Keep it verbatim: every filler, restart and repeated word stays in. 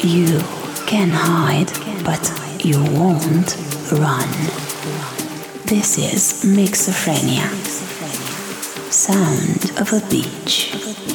You can hide, but you won't run. This is Mixophhrenia. Sound of a beach.